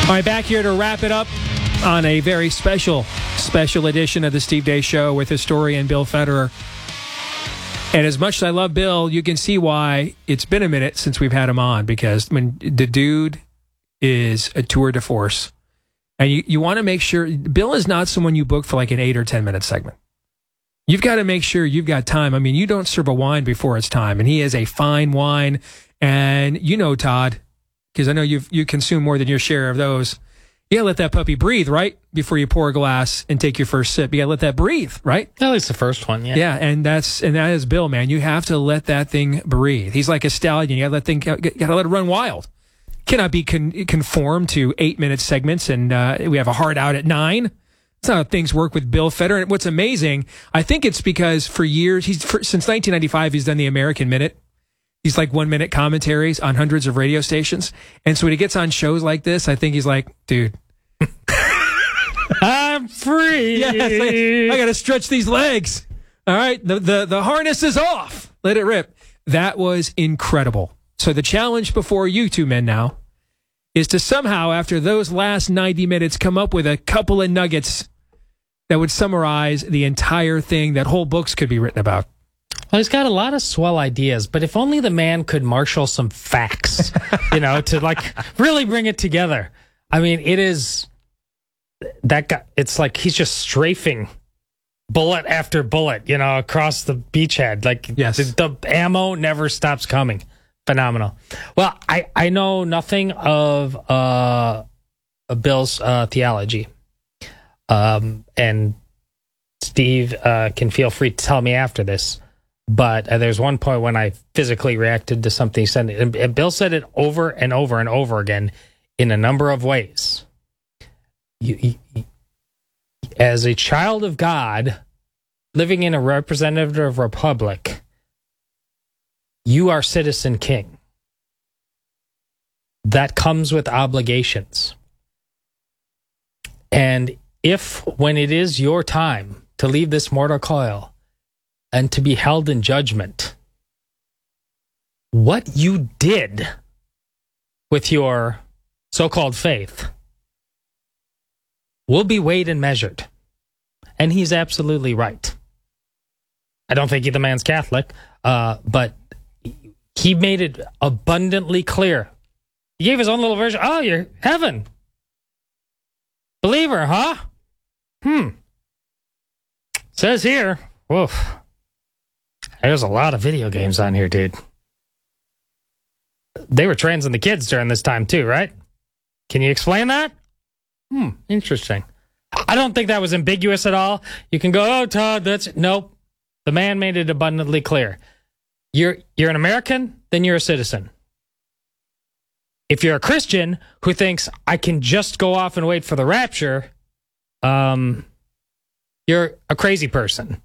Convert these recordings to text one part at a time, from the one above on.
All right, back here to wrap it up on a very special edition of the Steve Deace Show with historian Bill Federer. And as much as I love Bill, you can see why it's been a minute since we've had him on, because the dude is a tour de force. And you want to make sure Bill is not someone you book for like an 8 or 10 minute segment. You've got to make sure you've got time. I mean, you don't serve a wine before it's time, and he is a fine wine. And you know, Todd, because I know you consume more than your share of those. You gotta let that puppy breathe, right? Before you pour a glass and take your first sip. You gotta let that breathe, right? At least the first one, yeah. Yeah, and that is Bill, man. You have to let that thing breathe. He's like a stallion. You gotta let it run wild. Cannot be conformed to 8-minute segments, and we have a hard out at 9. That's not how things work with Bill Federer. And what's amazing, I think it's because for years, since 1995, he's done the American Minute. He's like 1-minute commentaries on hundreds of radio stations. And so when he gets on shows like this, I think he's like, dude, I'm free. Yes, I got to stretch these legs. All right. The harness is off. Let it rip. That was incredible. So the challenge before you two men now is to somehow, after those last 90 minutes, come up with a couple of nuggets that would summarize the entire thing that whole books could be written about. Well, he's got a lot of swell ideas, but if only the man could marshal some facts, to like really bring it together. I mean, it is that guy. It's like he's just strafing bullet after bullet, across the beachhead. Like, yes, the ammo never stops coming. Phenomenal. Well, I know nothing of Bill's theology, and Steve can feel free to tell me after this. But there's one point when I physically reacted to something he said, and Bill said it over and over and over again in a number of ways. As a child of God, living in a representative republic, you are citizen king. That comes with obligations. And if, when it is your time to leave this mortal coil and to be held in judgment, what you did with your so-called faith will be weighed and measured. And he's absolutely right. I don't think the man's Catholic, but he made it abundantly clear. He gave his own little version. Oh, you're heaven. Believer, huh? Says here, woof. There's a lot of video games on here, dude. They were transing the kids during this time too, right? Can you explain that? Interesting. I don't think that was ambiguous at all. You can go, oh, Todd, nope. The man made it abundantly clear. You're an American, then you're a citizen. If you're a Christian who thinks I can just go off and wait for the rapture, you're a crazy person.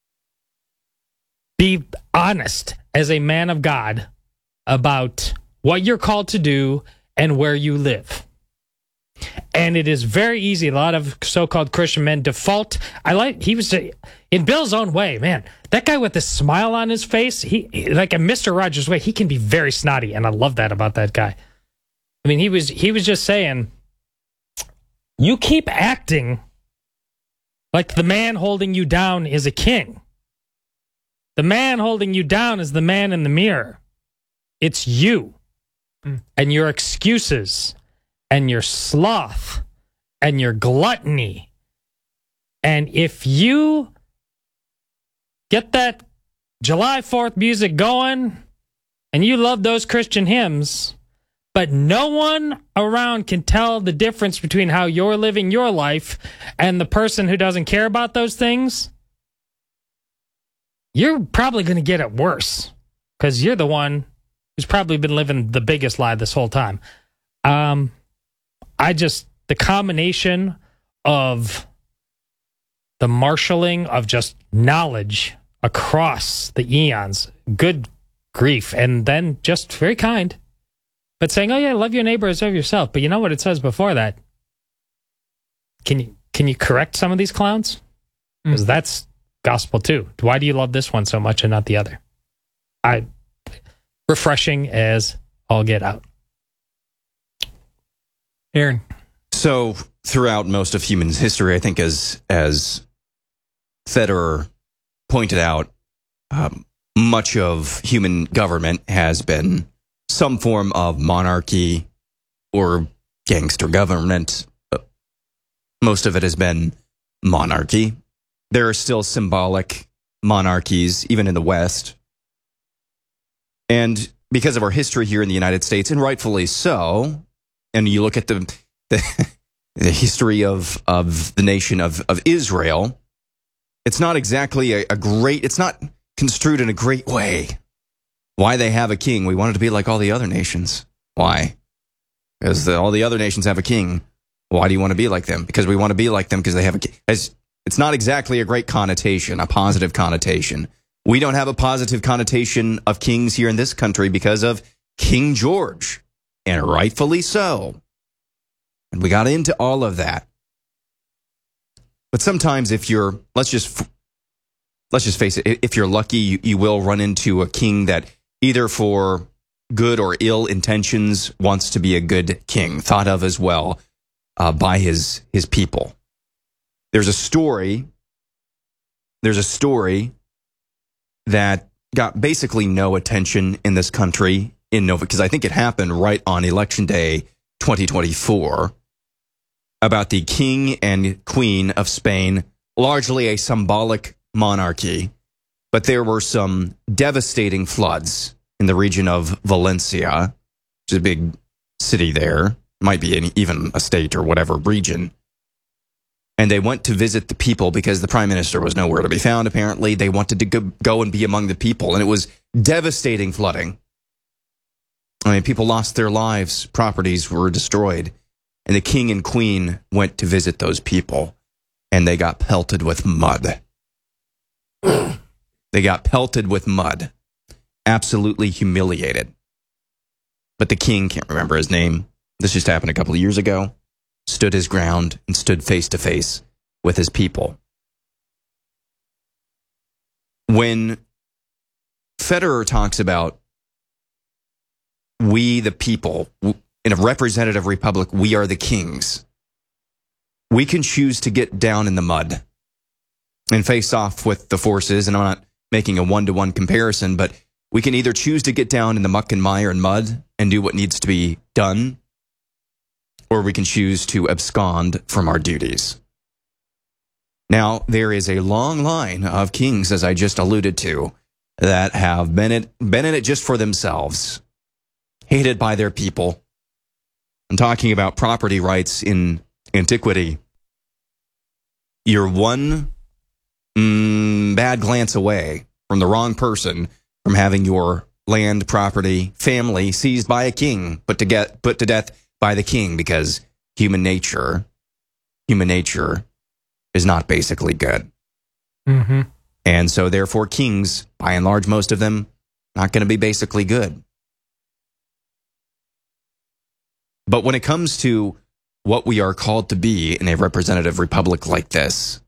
Be honest as a man of God about what you're called to do and where you live. And it is very easy. A lot of so-called Christian men default. He was in Bill's own way, man. That guy with the smile on his face, he like a Mr. Rogers way, he can be very snotty, and I love that about that guy. I mean, he was just saying, you keep acting like the man holding you down is a king. The man holding you down is the man in the mirror. It's you and your excuses and your sloth and your gluttony. And if you get that July 4th music going and you love those Christian hymns, but no one around can tell the difference between how you're living your life and the person who doesn't care about those things, you're probably going to get it worse because you're the one who's probably been living the biggest lie this whole time. The combination of the marshaling of just knowledge across the eons, good grief, and then just very kind, but saying, oh yeah, love your neighbor as love yourself. But you know what it says before that? Can you correct some of these clowns? Because that's gospel too. Why do you love this one so much and not the other? Refreshing as all get out. Aaron, So throughout most of human history, I think as Federer pointed out, much of human government has been some form of monarchy or gangster government. Most of it has been monarchy. There are still symbolic monarchies, even in the West. And because of our history here in the United States, and rightfully so, and you look at the history of the nation of Israel, it's not exactly it's not construed in a great way. Why they have a king? We want it to be like all the other nations. Why? Because all the other nations have a king. Why do you want to be like them? Because we want to be like them because they have a king. It's not exactly a great connotation, a positive connotation. We don't have a positive connotation of kings here in this country because of King George, and rightfully so. And we got into all of that. But sometimes if you're, let's just face it, if you're lucky, you will run into a king that either for good or ill intentions wants to be a good king, thought of as well by his people. There's a story that got basically no attention in this country in November, because I think it happened right on Election Day 2024, about the King and Queen of Spain, largely a symbolic monarchy, but there were some devastating floods in the region of Valencia, which is a big city there, might be even a state or whatever region. And they went to visit the people because the prime minister was nowhere to be found, apparently. They wanted to go and be among the people, and it was devastating flooding. I mean, people lost their lives, properties were destroyed, and the king and queen went to visit those people, and they got pelted with mud. They got pelted with mud, absolutely humiliated. But the king, can't remember his name, this just happened a couple of years ago, stood his ground and stood face to face with his people. When Federer talks about we the people, in a representative republic, we are the kings, we can choose to get down in the mud and face off with the forces, and I'm not making a one-to-one comparison, but we can either choose to get down in the muck and mire and mud and do what needs to be done, or we can choose to abscond from our duties. Now, there is a long line of kings, as I just alluded to, that have been in it just for themselves, hated by their people. I'm talking about property rights in antiquity. You're one bad glance away from the wrong person from having your land, property, family seized by a king, put to death by the king, because human nature is not basically good. Mm-hmm. And so therefore kings, by and large, most of them, not going to be basically good. But when it comes to what we are called to be in a representative republic like this,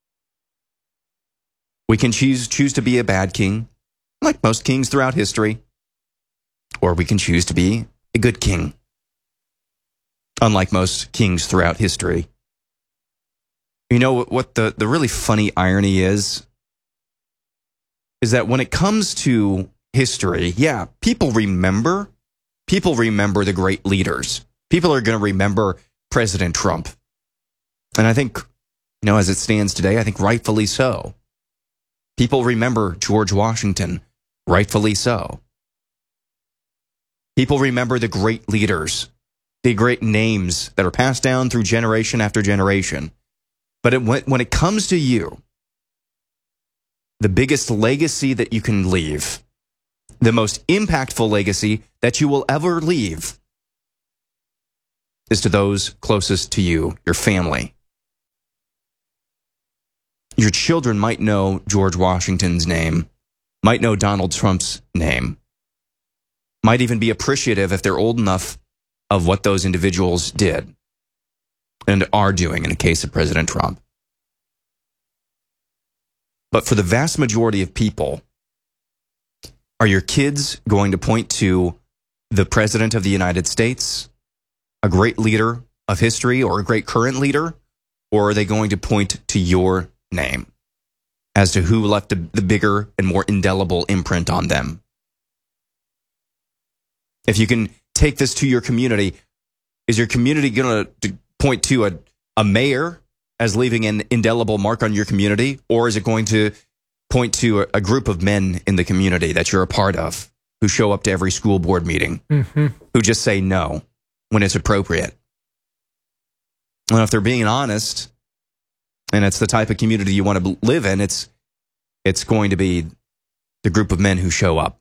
we can choose to be a bad king, like most kings throughout history, or we can choose to be a good king, unlike most kings throughout history. You know what the really funny irony is that when it comes to history, yeah, people remember the great leaders. People are going to remember President Trump. And I think, as it stands today, I think rightfully so. People remember George Washington, rightfully so. People remember the great leaders, the great names that are passed down through generation after generation. But when it comes to you, the biggest legacy that you can leave, the most impactful legacy that you will ever leave, is to those closest to you, your family. Your children might know George Washington's name, might know Donald Trump's name, might even be appreciative if they're old enough of what those individuals did and are doing in the case of President Trump. But for the vast majority of people, are your kids going to point to the President of the United States, a great leader of history or a great current leader, or are they going to point to your name as to who left the bigger and more indelible imprint on them? If you can take this to your community, is your community going to point to a mayor as leaving an indelible mark on your community, or is it going to point to a group of men in the community that you're a part of who show up to every school board meeting, who just say no when it's appropriate? And if they're being honest, and it's the type of community you want to live in, it's going to be the group of men who show up.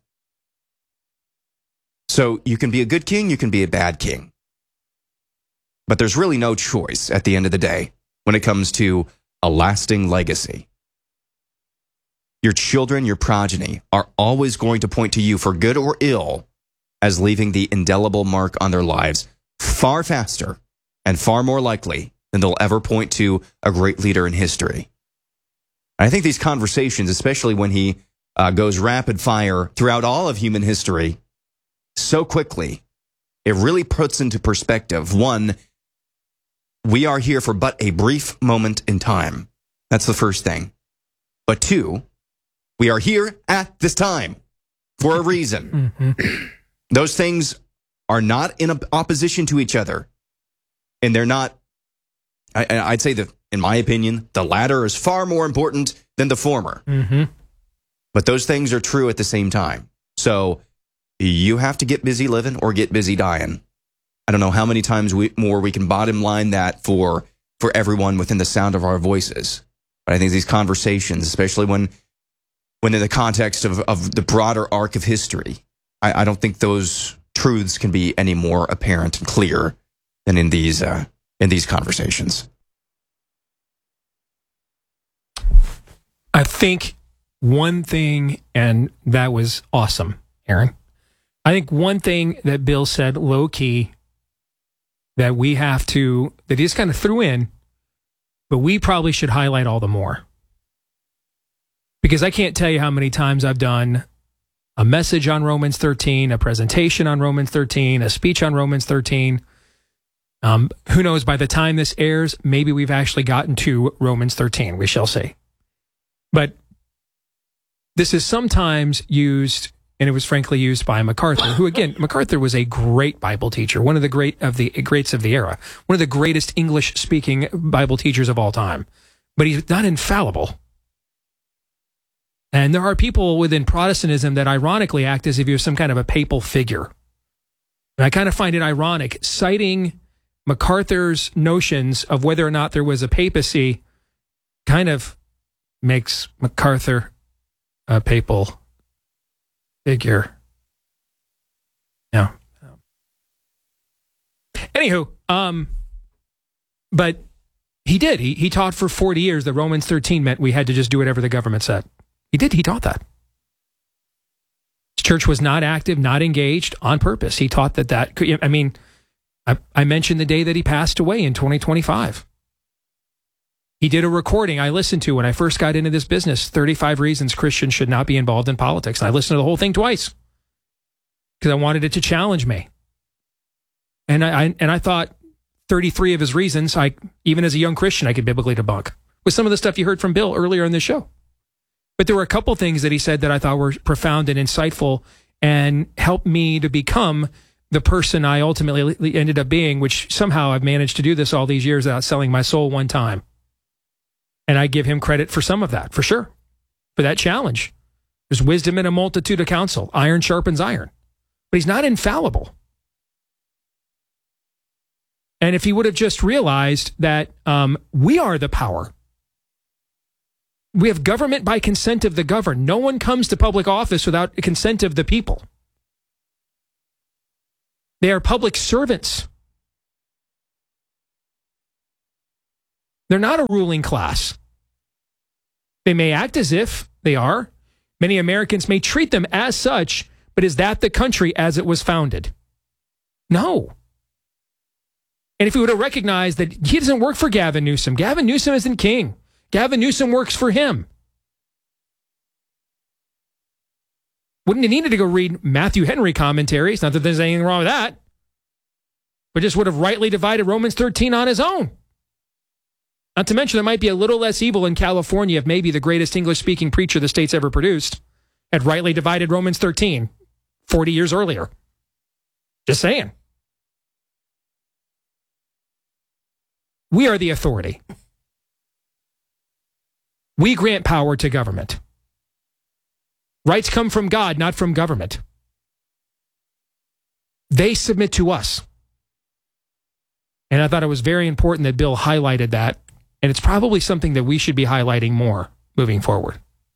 So you can be a good king, you can be a bad king. But there's really no choice at the end of the day when it comes to a lasting legacy. Your children, your progeny, are always going to point to you, for good or ill, as leaving the indelible mark on their lives far faster and far more likely than they'll ever point to a great leader in history. I think these conversations, especially when he goes rapid fire throughout all of human history so quickly, it really puts into perspective, one, we are here for but a brief moment in time. That's the first thing. But two, we are here at this time for a reason. Those things are not in opposition to each other. And they're not, I'd say that, in my opinion, the latter is far more important than the former. But those things are true at the same time. So you have to get busy living or get busy dying. I don't know how many times more we can bottom line that for everyone within the sound of our voices. But I think these conversations, especially when in the context of the broader arc of history, I don't think those truths can be any more apparent and clear than in these conversations. I think one thing, and that was awesome, Aaron. I think one thing that Bill said low key that he just kind of threw in, but we probably should highlight all the more. Because I can't tell you how many times I've done a message on Romans 13, a presentation on Romans 13, a speech on Romans 13. Who knows, by the time this airs, maybe we've actually gotten to Romans 13. We shall see. But this is sometimes used, and it was frankly used by MacArthur, who, again, MacArthur was a great Bible teacher, one of the greats of the era, one of the greatest English-speaking Bible teachers of all time. But he's not infallible. And there are people within Protestantism that ironically act as if you're some kind of a papal figure. And I kind of find it ironic, citing MacArthur's notions of whether or not there was a papacy kind of makes MacArthur a papal figure. Yeah. Anywho, but he did. He taught for 40 years that Romans 13 meant we had to just do whatever the government said. He did. He taught that. His church was not active, not engaged on purpose. He taught that. I mean, I mentioned the day that he passed away in 2025. He did a recording I listened to when I first got into this business, 35 Reasons Christians Should Not Be Involved in Politics. And I listened to the whole thing twice because I wanted it to challenge me. And I thought 33 of his reasons, even as a young Christian, I could biblically debunk with some of the stuff you heard from Bill earlier in the show. But there were a couple things that he said that I thought were profound and insightful and helped me to become the person I ultimately ended up being, which somehow I've managed to do this all these years without selling my soul one time. And I give him credit for some of that, for sure, for that challenge. There's wisdom in a multitude of counsel. Iron sharpens iron. But he's not infallible. And if he would have just realized that we are the power. We have government by consent of the governed. No one comes to public office without consent of the people. They are public servants. They're not a ruling class. They may act as if they are. Many Americans may treat them as such, but is that the country as it was founded? No. And if we would have recognized that he doesn't work for Gavin Newsom isn't king. Gavin Newsom works for him. Wouldn't have needed to go read Matthew Henry commentaries. Not that there's anything wrong with that. but just would have rightly divided Romans 13 on his own. Not to mention, there might be a little less evil in California if maybe the greatest English-speaking preacher the state's ever produced had rightly divided Romans 13 40 years earlier. Just saying. We are the authority. We grant power to government. Rights come from God, not from government. They submit to us. And I thought it was very important that Bill highlighted that. And it's probably something that we should be highlighting more moving forward.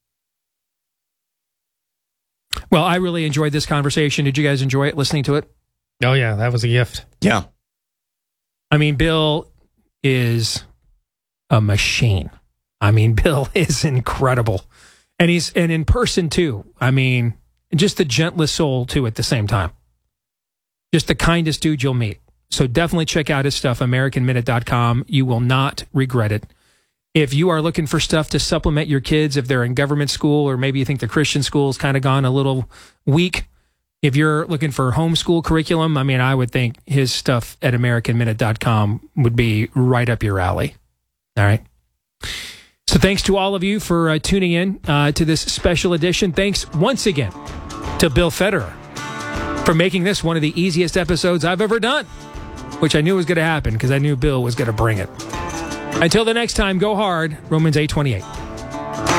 Well, I really enjoyed this conversation. Did you guys enjoy it, listening to it? Oh, yeah, that was a gift. Yeah. I mean, Bill is a machine. I mean, Bill is incredible. And he's in person, too. I mean, just the gentlest soul, too, at the same time. Just the kindest dude you'll meet. So definitely check out his stuff, AmericanMinute.com. You will not regret it. If you are looking for stuff to supplement your kids, if they're in government school, or maybe you think the Christian school's kind of gone a little weak, if you're looking for homeschool curriculum, I mean, I would think his stuff at AmericanMinute.com would be right up your alley. All right. So thanks to all of you for tuning in to this special edition. Thanks once again to Bill Federer for making this one of the easiest episodes I've ever done, which I knew was going to happen because I knew Bill was going to bring it. Until the next time, go hard. Romans 8:28.